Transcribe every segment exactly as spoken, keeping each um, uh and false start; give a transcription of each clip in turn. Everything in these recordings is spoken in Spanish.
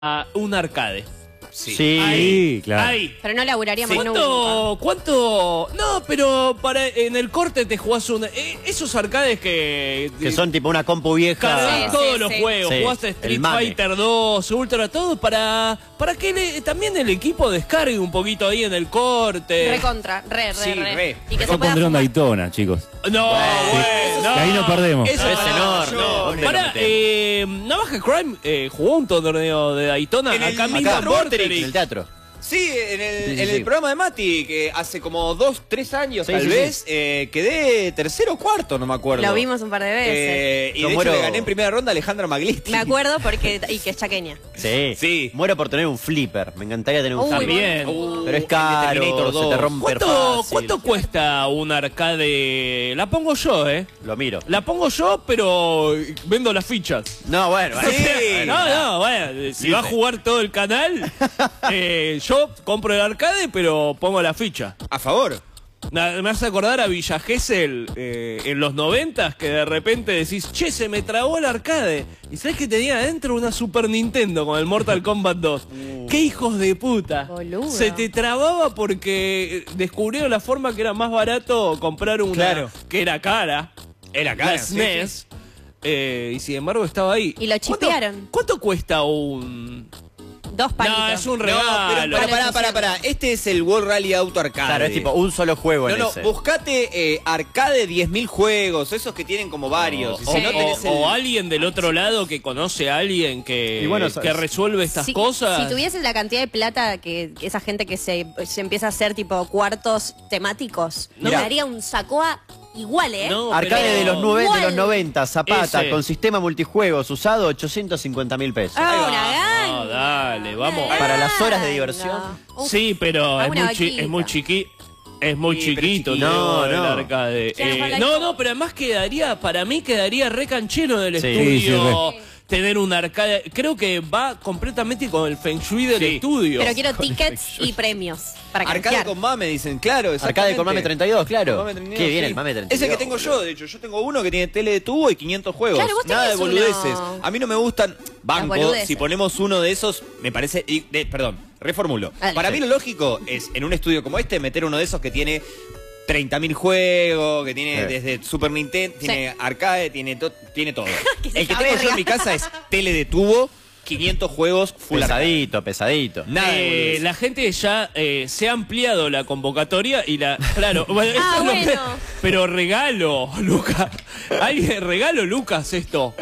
a un arcade. Sí, sí ahí, claro. Ahí. Pero no laburaríamos ¿Cuánto, nunca. ¿Cuánto? No, pero para en el corte te jugás una... Eh, esos arcades que... Que son tipo una compu vieja. Cargas Sí, todos sí, los sí. juegos, Sí, jugaste el Street mame. Fighter dos, Ultra, todo para... Para que le- también el equipo descargue un poquito ahí en el corte. Recontra, re, re, Sí, re. re. Y que se Yo pueda pondré un jugar. Daytona, chicos. No, bueno, no. Que ahí no perdemos. Eso Es no, enorme. yo- ¿Dónde lo Pará, metemos? eh, Navaja Crime eh, jugó un torneo de Daytona En el- acá mismo Acá, en en Vorterix. el teatro. Sí, en el, Sí, sí, en sí. el programa de Mati, que hace como dos, tres años Sí, tal sí, vez, eh, quedé tercero o cuarto, no me acuerdo. Lo vimos un par de veces. Eh, y Yo de muero- hecho le gané en primera ronda a Alejandra Maglisti. Me acuerdo porque y que es chaqueña. Sí. Sí. Muero por tener un flipper. Me encantaría tener un Uy, flipper. También. Uh, Pero es el de caro, Terminator se te dos. rompe ¿Cuánto, fácil. ¿Cuánto cuesta un arcade? La pongo yo, ¿eh? Lo miro. La pongo yo, pero vendo las fichas. No, bueno. Sí. No, no, bueno, si va a jugar todo el canal, eh, yo compro el arcade, pero pongo la ficha. A favor. Na- Me hace acordar a Villa Gesell eh, en los noventas, que de repente decís, che, se me trabó el arcade. Y sabés que tenía adentro una Super Nintendo con el Mortal Kombat dos. ¡Qué hijos de puta! Boludo. Se te trababa porque descubrieron la forma que era más barato comprar una Claro. que era cara. Era La cara, S N E S. Eh, y sin embargo estaba ahí. Y lo ¿Cuánto- chipearon. ¿Cuánto, cuesta un...? Dos palitos. No, es un No, regalo. pero para, para, para, para. Este es el World Rally Auto Arcade. Claro, es tipo un solo juego No, en no, ese. buscate eh, arcade diez mil juegos, esos que tienen como varios. O, Y si no o- tenés el- o alguien del otro lado que conoce a alguien que, Y bueno, que sabes- resuelve estas Si- cosas. Si tuvieses la cantidad de plata que, que esa gente que se, se empieza a hacer tipo cuartos temáticos, me Mirá. daría un sacoa igual, ¿eh? No, Arcade pero- de los, nueve, de Igual. los noventa, Zapata, Ese. con sistema multijuegos usado, ochocientos cincuenta mil pesos. Ah, Ahí va. una ganga. No, dale, vamos. Una Para las horas de ganga. diversión. Uf, Sí, pero a es una muy, chi- vaquita. es muy chiqui es muy Sí, pero chiquito, chiquito. no, No, el no. arcade. Ya no Eh, fue la no, iPhone. no, pero además quedaría, para mí quedaría re canchero del Sí. estudio Sí, sí, tener un arcade. Creo que va completamente con el feng shui del Sí. estudio. Pero quiero tickets y premios para Arcade canjear. con mame, dicen, claro. Arcade exactamente. con Mame treinta y dos, claro. Con Mame treinta y dos, Qué bien sí. el Mame treinta y dos. Es el que tengo yo, de hecho. Yo tengo uno que tiene tele de tubo y quinientos juegos. Claro, vos Nada de tenés boludeces. uno. A mí no me gustan. Banco, boludeces. si ponemos uno de esos, me parece. y de- perdón, reformulo. Dale. Para mí lo lógico es, en un estudio como este, meter uno de esos que tiene treinta mil juegos, que tiene Sí. desde Super Nintendo, Sí. tiene arcade, tiene, to- tiene todo. Que se El que cabe tengo yo en verga. mi casa es tele de tubo, quinientos juegos, full arcade. Pesadito, pesadito. Nada de Eh, boludeces. la gente ya eh, se ha ampliado la convocatoria y la. Claro, bueno, Ah, esto es lo que- bueno. pero regalo, Lucas. Alguien, regalo, Lucas, esto.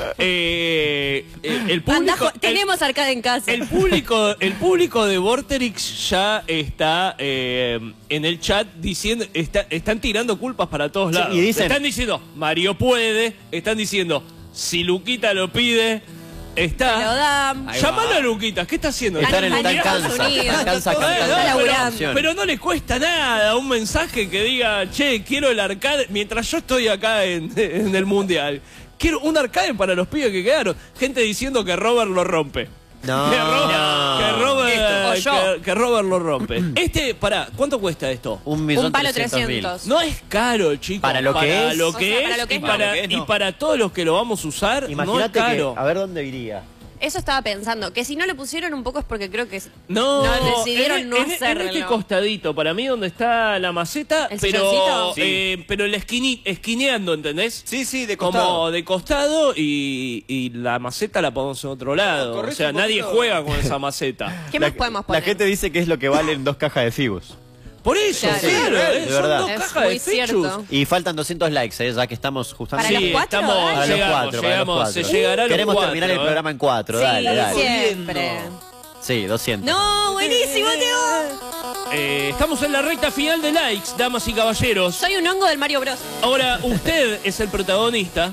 Eh, eh, el público. Andajo- el- tenemos arcade en casa. El público, el público de Vorterix ya está eh, en el chat diciendo, está- están tirando culpas para todos Sí, lados. y dicen- están diciendo, Mario puede, están diciendo, si Luquita lo pide, está. Te lo dan. Ahí Llamalo va. a Luquita, ¿qué está haciendo? Está Están en el Está tan en Estados cansa. Unidos. Tan cansa Bueno, cantando está la laburando. canción. pero no le cuesta nada un mensaje que diga, che, quiero el arcade, mientras yo estoy acá en, en el mundial. Quiero un arcade para los pibes que quedaron. Gente diciendo que Robert lo rompe. No. Que, Ro- No. que Robert, Esto, o yo. que, que Robert lo rompe. Este, pará, ¿cuánto cuesta esto? Un millón Un palo trescientos mil. trescientos. No es caro, chicos. Para lo que es. lo O sea, que para es lo que y es, para, no. Para lo que es, y no. para todos los que lo vamos a usar, no es Imagínate caro. que, a ver dónde iría. Eso estaba pensando, que si no le pusieron un poco es porque creo que... No, No, decidieron en, no en- en hacerlo. este costadito, para mí donde está la maceta, ¿El pero silloncito? eh, pero el esquini, esquineando, ¿entendés? Sí, sí, de Como costado. de costado y, y la maceta la ponemos en otro lado. No, o corres sea, un nadie poquito. juega con esa maceta. ¿Qué La- más podemos La poner? gente dice que es lo que valen dos cajas de Fibus. Por eso, Claro. claro, Sí, eh, de son verdad. dos Es cajas muy de Fechus. cierto. Y faltan doscientos likes, ¿eh? Ya que estamos justamente... ¿Para Sí, los cuatro? estamos, Dale. Para los llegamos, cuatro, para los llegamos, cuatro. se llegará a los Queremos cuatro, terminar el eh. programa en cuatro, Sí, dale, dale. siempre. Sí, doscientos. No, buenísimo, Teo. Eh, estamos en la recta final de likes, damas y caballeros. Soy un hongo del Mario Bros. Ahora, usted es el protagonista.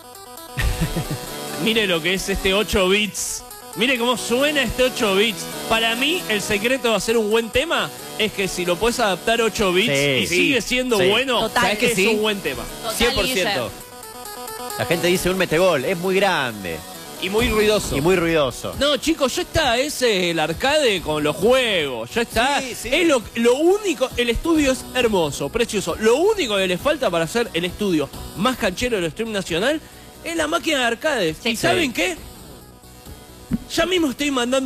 Mire lo que es este ocho bits. Mire cómo suena este ocho bits. Para mí, el secreto de hacer un buen tema es que si lo puedes adaptar ocho bits Sí, y sí, sigue siendo sí. bueno, Total. sabes que que es sí? un buen tema. Total, cien por ciento. La gente dice un metegol, es muy grande Y muy ruidoso. y muy ruidoso. No, chicos, ya está, ese es el arcade con los juegos, ya está. Sí, sí. Es lo, lo único, el estudio es hermoso, precioso. Lo único que le falta para hacer el estudio más canchero del stream nacional es la máquina de arcades. Sí. ¿Y saben Sí. qué? Ya mismo estoy mandando